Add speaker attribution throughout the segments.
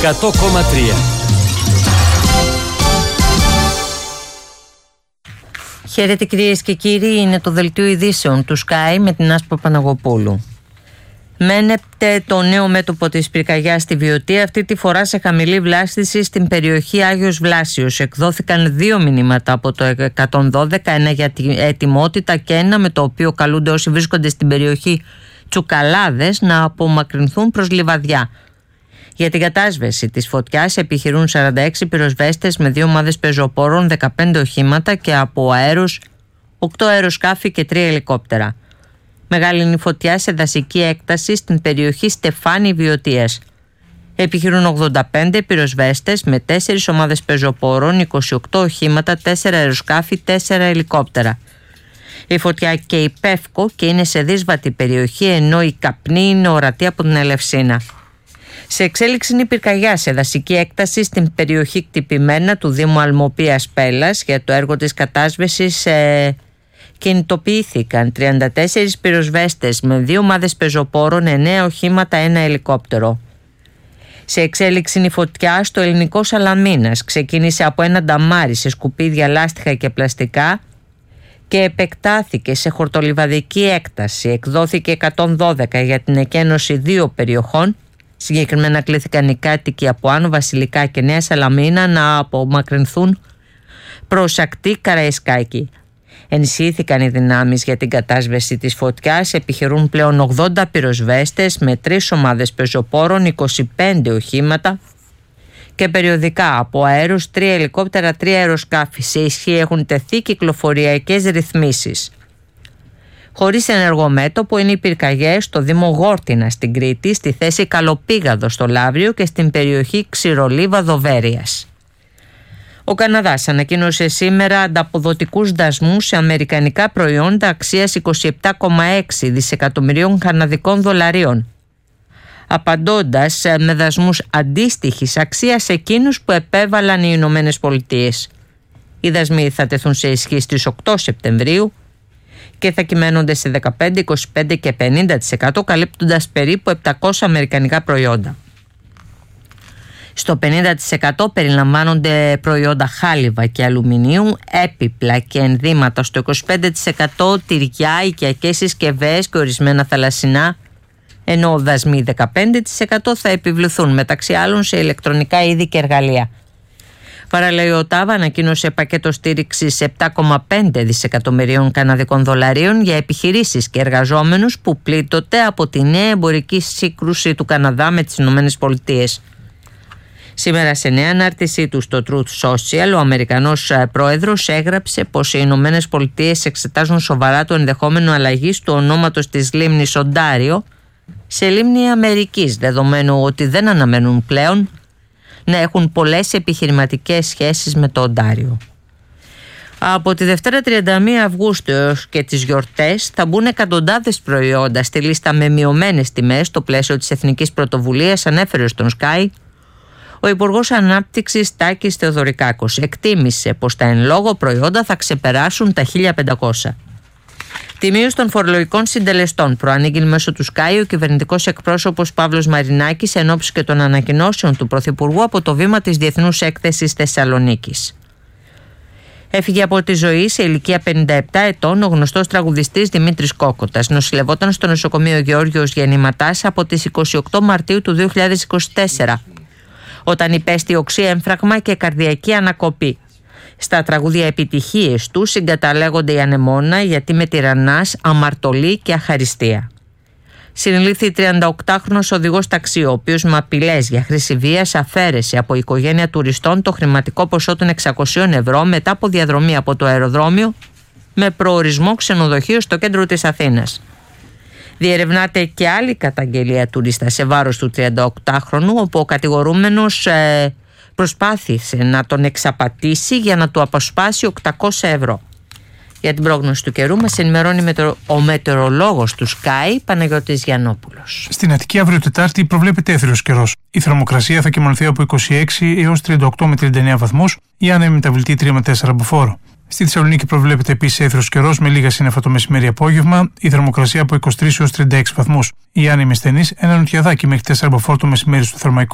Speaker 1: 100,3.
Speaker 2: Χαίρετε κυρίες και κύριοι, είναι το δελτίο ειδήσεων του Sky με την Άσπα Παναγοπούλου. Μένεται το νέο μέτωπο της πυρκαγιάς στη Βιωτία, αυτή τη φορά σε χαμηλή βλάστηση στην περιοχή Άγιος Βλάσιος. Εκδόθηκαν 2 μηνύματα από το 112, ένα για την ετοιμότητα και ένα με το οποίο καλούνται όσοι βρίσκονται στην περιοχή Τσουκαλάδες να απομακρυνθούν προς Λιβαδιά. Για την κατάσβεση της φωτιάς επιχειρούν 46 πυροσβέστες με 2 ομάδες πεζοπόρων, 15 οχήματα και από αέρους 8 αεροσκάφη και 3 ελικόπτερα. Μεγάλη είναι η φωτιά σε δασική έκταση στην περιοχή Στεφάνη Βιωτίας. Επιχειρούν 85 πυροσβέστες με 4 ομάδες πεζοπόρων, 28 οχήματα, 4 αεροσκάφη, 4 ελικόπτερα. Η φωτιά καίει Πεύκο και είναι σε δύσβατη περιοχή, ενώ η καπνή είναι ορατή από την Ελευσίνα. Σε εξέλιξη είναι η πυρκαγιά σε δασική έκταση στην περιοχή Κτυπημένα του Δήμου Αλμοπίας Πέλας. Για το έργο της κατάσβεσης κινητοποιήθηκαν 34 πυροσβέστες με 2 ομάδες πεζοπόρων, 9 οχήματα, 1 ελικόπτερο. Σε εξέλιξη είναι η φωτιά στο ελληνικό Σαλαμίνας. Ξεκίνησε από ένα νταμάρι σε σκουπίδια, λάστιχα και πλαστικά και επεκτάθηκε σε χορτολιβαδική έκταση. Εκδόθηκε 112 για την εκένωση 2 περιοχών. Συγκεκριμένα κλήθηκαν οι κάτοικοι από Άνω Βασιλικά και Νέα Σαλαμίνα να απομακρυνθούν προς ακτή Καραϊσκάκη. Ενισχύθηκαν οι δυνάμεις για την κατάσβεση της φωτιάς. Επιχειρούν πλέον 80 πυροσβέστες με 3 ομάδες πεζοπόρων, 25 οχήματα και περιοδικά από αέρους 3 ελικόπτερα, 3 αεροσκάφη. Σε ισχύ έχουν τεθεί κυκλοφοριακές ρυθμίσεις. Χωρίς ενεργό μέτωπο είναι οι πυρκαγιές στο Δήμο Γόρτινα στην Κρήτη, στη θέση Καλοπήγαδο στο Λαύριο και στην περιοχή Ξηρολίβα Δοβέρειας. Ο Καναδάς ανακοίνωσε σήμερα ανταποδοτικούς δασμούς σε αμερικανικά προϊόντα αξίας 27,6 δισεκατομμυρίων καναδικών δολαρίων, απαντώντας με δασμούς αντίστοιχης αξίας σε εκείνους που επέβαλαν οι Ηνωμένες Πολιτείες. Οι δασμοί θα τεθούν σε ισχύ στις 8 Σεπτεμβρίου και θα κυμαίνονται σε 15, 25 και 50%, καλύπτοντας περίπου 700 αμερικανικά προϊόντα. Στο 50% περιλαμβάνονται προϊόντα χάλιβα και αλουμινίου, έπιπλα και ενδύματα. Στο 25% τυριά, οικιακές συσκευές και ορισμένα θαλασσινά, ενώ δασμοί 15% θα επιβληθούν μεταξύ άλλων σε ηλεκτρονικά είδη και εργαλεία. Παράλληλα, η ΟΤΑΒ ανακοίνωσε πακέτο στήριξης 7,5 δισεκατομμυρίων καναδικών δολαρίων για επιχειρήσεις και εργαζόμενους που πλήττονται από τη νέα εμπορική σύγκρουση του Καναδά με τις ΗΠΑ. Σήμερα, σε νέα ανάρτησή του στο Truth Social, ο Αμερικανός πρόεδρος έγραψε πως οι ΗΠΑ εξετάζουν σοβαρά το ενδεχόμενο αλλαγής του ονόματος της λίμνης Οντάριο σε λίμνη Αμερικής, δεδομένου ότι δεν αναμένουν πλέον να έχουν πολλές επιχειρηματικές σχέσεις με το Οντάριο. Από τη Δευτέρα 31 Αυγούστου έως και τις γιορτές θα μπουν εκατοντάδες προϊόντα στη λίστα με μειωμένες τιμές στο πλαίσιο της Εθνικής Πρωτοβουλίας, ανέφερε στον Sky ο Υπουργός Ανάπτυξης Τάκης Θεοδωρικάκος. Εκτίμησε πως τα εν λόγω προϊόντα θα ξεπεράσουν τα 1.500. Τη μείωση των φορολογικών συντελεστών προανήγγειλε μέσω του Sky ο κυβερνητικός εκπρόσωπος Παύλος Μαρινάκης εν ώψη και των ανακοινώσεων του Πρωθυπουργού από το βήμα της Διεθνούς Έκθεσης Θεσσαλονίκης. Έφυγε από τη ζωή σε ηλικία 57 ετών ο γνωστός τραγουδιστής Δημήτρης Κόκοτας. Νοσηλευόταν στο νοσοκομείο Γεώργιος Γεννηματάς από τις 28 Μαρτίου του 2024, όταν υπέστη οξύ έμφραγμα και καρδιακή ανακοπή. Στα τραγούδια επιτυχίες του συγκαταλέγονται η Ανεμόνα, Γιατί με τυραννάς, Αμαρτωλή και Αχαριστία. Συνελήφθη 38χρονος οδηγός ταξί, ο οποίος με απειλές για χρήση βίας αφαίρεσε από οικογένεια τουριστών το χρηματικό ποσό των 600 ευρώ μετά από διαδρομή από το αεροδρόμιο με προορισμό ξενοδοχείο στο κέντρο της Αθήνας. Διερευνάται και άλλη καταγγελία τουρίστα σε βάρος του 38χρονου, όπου ο κατηγορούμενος προσπάθησε να τον εξαπατήσει για να του αποσπάσει 800 ευρώ. Για την πρόγνωση του καιρού μας ενημερώνει ο μετεωρολόγος του Sky, Παναγιώτης Γιαννόπουλος.
Speaker 3: Στην Αττική αύριο Τετάρτη προβλέπεται έθριος καιρός. Η θερμοκρασία θα κυμανθεί από 26 έως 38 με 39 βαθμούς, η άνεμη μεταβλητή 3 με 4 μποφόρ. Στη Θεσσαλονίκη προβλέπεται επίσης έθριος καιρός με λίγα σύννεφα το μεσημέρι-απόγευμα, η θερμοκρασία από 23 έως 36 βαθμούς. Η άνεμη στενής, ένα νοτιαδάκι μέχρι 4 μποφόρ το μεσημέρι στο Θερμαϊκό.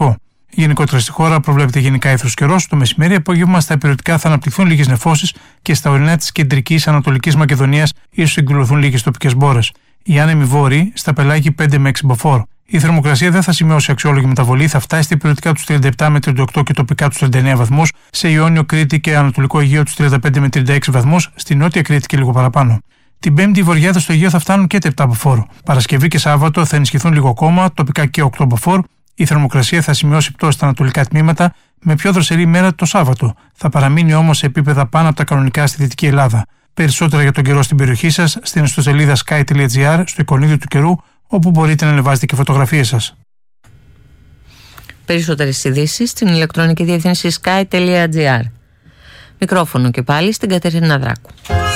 Speaker 3: Γενικότερα στη χώρα προβλέπεται γενικά ήθρος καιρός. Το μεσημέρι, απόγευμα στα υπηρετικά θα αναπτυχθούν λίγες νεφώσεις και στα ορεινά της κεντρικής Ανατολικής Μακεδονίας ίσως εκδηλωθούν λίγες τοπικές μπόρες. Οι άνεμοι βόρειοι στα πελάγη 5 με 6 μποφόρ. Η θερμοκρασία δεν θα σημειώσει αξιόλογη μεταβολή, θα φτάσει στα υπηρετικά τους 37 με 38 και τοπικά τους 39 βαθμούς, σε Ιόνιο, Κρήτη και Ανατολικό Αιγαίο τους 35 με 36 βαθμούς, στη Νότια Κρήτη και λίγο παραπάνω. Την Πέμπτη οι βορειάδες στο Αιγαίο θα φτάνουν και τα 7 μποφόρ. Παρασκευή και Σάββατο θα ενισχυθούν λίγο ακόμα, τοπικά και 8 μποφόρ. Η θερμοκρασία θα σημειώσει πτώση στα ανατολικά τμήματα, με πιο δροσερή ημέρα το Σάββατο. Θα παραμείνει όμως σε επίπεδα πάνω από τα κανονικά στη Δυτική Ελλάδα. Περισσότερα για τον καιρό στην περιοχή σας στην ιστοσελίδα sky.gr, στο εικονίδιο του καιρού, όπου μπορείτε να ανεβάζετε και φωτογραφίες σας.
Speaker 2: Περισσότερες ειδήσεις στην ηλεκτρονική διεύθυνση sky.gr. Μικρόφωνο και πάλι στην Κατερίνα Δράκου.